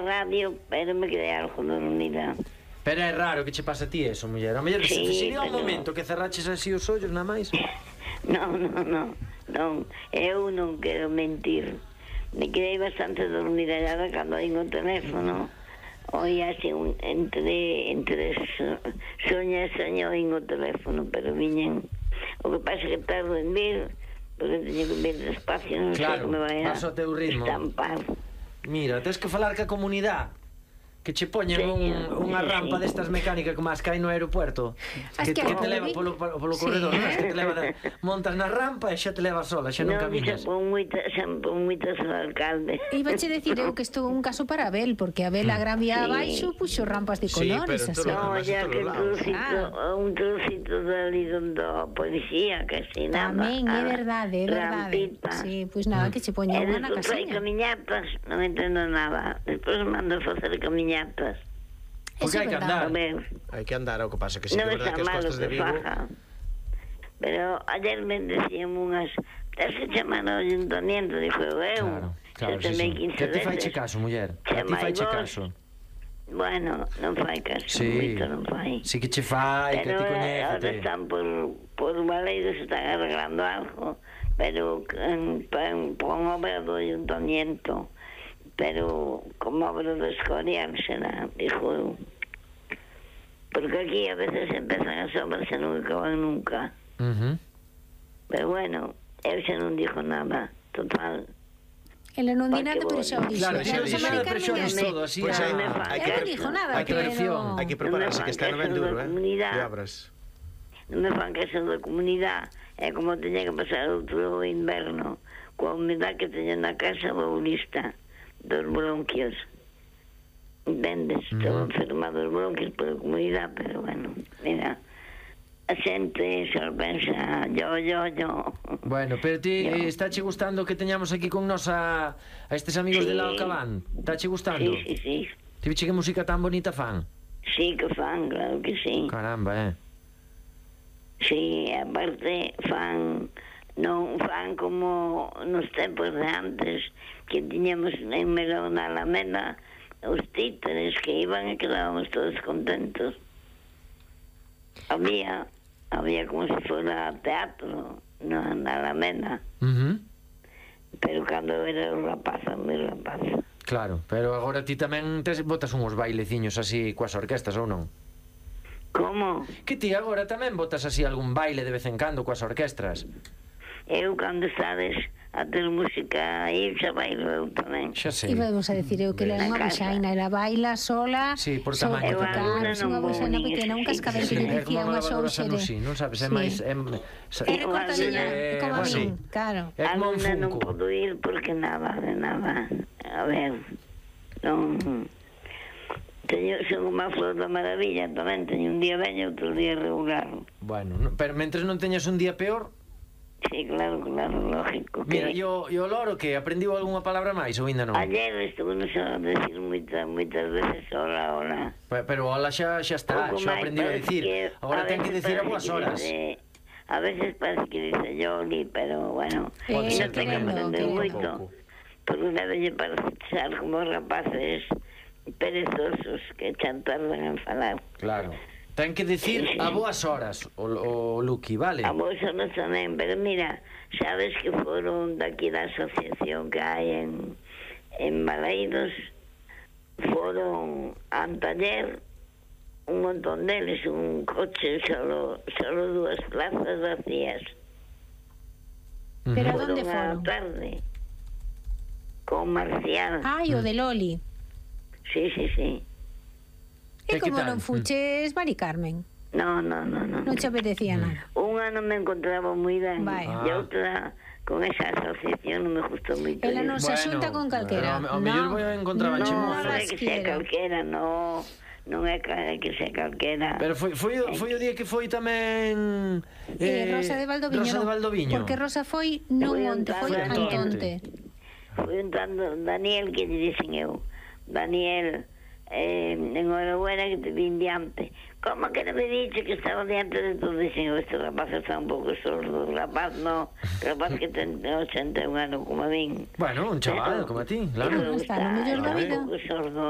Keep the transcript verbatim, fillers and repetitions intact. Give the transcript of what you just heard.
radio, pero me quedé algo dormida. Pero é raro que che pasa a ti eso, muller. A mellor Sí, sería un pero- momento que cerraches así os ollos, nada máis. Non, non, non, non, eu non quero mentir. Me quedei bastante dormida ya cando oín o teléfono. Oía así un, entre, entre so, soña e soña oín o teléfono, pero viñen. O que pasa que tardo en vir, porque teño que vir despacio, non sei Claro, que me vai a vas ao teu ritmo. estampar. Mira, tens que falar ca comunidade. Que che poñen Sí, un, unha sí, rampa sí. destas mecánicas como as que hai no aeropuerto. As Que, que que hai te no leva Covid. polo, polo Sí. corredor, non? As que te leva de, montas na rampa e xa te leva sola, xa non Non, camiñas. xa pon moitas, xa pon moitas ao alcalde. Iba che decir eu que isto é un caso para Abel, porque Abel a Gran Vía Sí. abaixo puxo rampas de Sí, colores, pero así. todo- No, Además, ya en que todos un lados. trocito, un trocito de ali donde a policía, que si nada. Tamén é a verdade, é verdade. rampita. Sí, pois nada, que che E poña unha na despois hai casiña. camiñatas, non entendo nada. Despois mando facer camiñatas. Porque Eso é hai que verdade. A andar. ver, Hai que andar, o que pasa que sí non que é verdade está que as malo costas de que Vigo... faja. Pero ayer me decían unhas, tens que chamar ao ayuntamiento, dixo eu, eu. Claro, claro, Xa sí, chamei sí. quince Que te faiche veces. caso, muller. A ti Chamai faiche vos. caso. Bueno, non fai caso, Sí. moito non fai. Sí que che fai, que Pero ti eh, ahora coñécete. están por, por Valeiros, están arreglando algo, pero en, en, con obra do ayuntamiento, pero como obra do Escorial será, dijo eu. Porque aquí a veces empezan as obras e non acaban nunca. Uh -huh. Pero bueno, eu xa non dijo nada, total. Ela non di Porque nada, pero vos- xa o dixo. Claro, xa Xa o nos dixo, Mari pero Carmen xa o ya dixo sei. todo, así, Pois ah, hai- me hai fan que- Ela non dixo nada, hai que pero... presión. Hai que prepararse, que está no ben duro, eh? Comunidade. De obras. Non me fan caso da comunidade. É como teña que pasar outro inverno coa humedade que teño na casa baulista dos bronquios. Vendes, Mm. estou enfermado dos bronquios pola comunidade, pero bueno, mira, a xente se pensa, yo, yo, yo. Bueno, pero ti Yo. eh, estáche gustando que teñamos aquí con nos a, a estes amigos Sí. de Lao Cabán? Estáche gustando? Sí, sí, sí. Ti viche que música tan bonita fan? Sí que fan, claro que sí. Caramba, eh. Sí, aparte fan, non fan como nos tempos de antes, que tiñamos en Melón na Alameda os títeres que iban e quedábamos todos contentos. Había, había como se fora teatro na, na Alameda, Uh -huh. pero cando era un rapaz, moi rapaz. Claro, pero agora ti tamén tes, botas uns baileciños así coas orquestas ou non? Como? Que ti agora tamén botas así algún baile de vez en cando coas orquestras? Eu cando estades a ter música aí xa bailo eu tamén. Xa sei. E vamos a decir eu que ela é unha Na casa. boxaina, ela baila sola. Sí, por só tamaño tocar, tamén. é unha boxaina Sí, pequena, un sí, cascabel sí, que lle É dicía como unha a lavadora xouxere. Sanusi, non sabes, é Sí. máis... É, sa- Era cortadiña, Sí, como a sí. min, claro. É como un Alguna non funko. podo ir porque nada, de nada. A ver, non... Teño, son unha flor da maravilla tamén, teño un día veño, outro día regular. Bueno, no, pero mentres non teñas un día peor... Sí, claro, claro, lógico. Mira, que... yo, yo loro que aprendiu algunha palabra máis ou ainda non? Ayer estuve non a decir moitas, moitas veces hola, hola. Pe- Pero hola xa, xa está, Pouco xa máis, aprendiu a parece dicir. que Agora ten que veces dicir a parece boas que horas. dice- a veces parece que dice Yoli, pero bueno, Pode e ser non ten que querendo, aprender querendo. moito, porque debe parecer como rapaces perezosos que chan tardan en falar. Claro. Ten que dicir a boas horas o, o Luqui, vale? A vos non tamén, pero mira, sabes que foron daqui da asociación que hai en, en Baleiros, foron a un taller, un montón deles, un coche, solo, solo dúas plazas vacías. Ujú. Pero a Foron donde a foron? tarde, con Marcial. Ai, o de Loli. Sí, sí, sí. E E que como tal? non fuches, Mari Carmen? No, no, no, no. Non che apetecía nada. Unha non me encontraba moi ben, Vai. e Ah. outra con esa asociación non me gustou moito. Ela non se Bueno, xunta con calquera. pero ao mellor No. vou a encontrar a No, Chimoza. non é que sea quiero. calquera, no. Non é ca- que sea calquera. Pero foi, foi, o- foi o día que foi tamén... Eh, Rosa de Valdoviño, Rosa de non. Valdoviño. Porque Rosa foi non Foi onte, foi Antonte. antonte. Foi un tanto Daniel que lle dicen eu. Daniel, eh, enhorabuena que te vin diante. Como que non me dixe que estaba diante de todo? Dicen eu, este rapaz está un pouco sordo. Rapaz no, rapaz que ten ochenta e un anos como a min. Bueno, un chaval, como a ti, claro. Está no mellor da vida. Un pouco sordo.